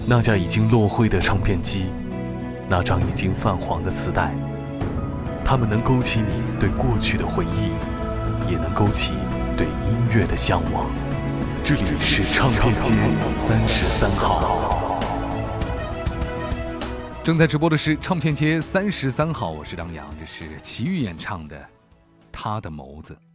那架已经落灰的唱片机，那张已经泛黄的磁带，它们能勾起你对过去的回忆，也能勾起对音乐的向往。这里是唱片街33号。 正在直播的是唱片街33号，我是张扬，这是齐豫演唱的《他的眸子》。